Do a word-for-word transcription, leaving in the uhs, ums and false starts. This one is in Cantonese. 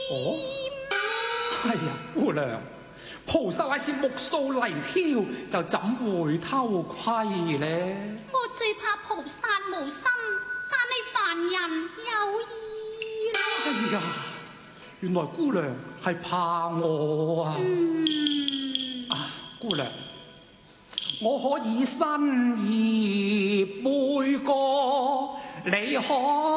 哦，哎呀，姑娘，菩薩乃是木素嚟挑，又怎會偷窺呢？ 我最怕菩薩無心，但你凡人有意啦。 哎呀，原來姑娘係怕我啊！ 嗯、 啊，姑娘，我可以新意背過，你可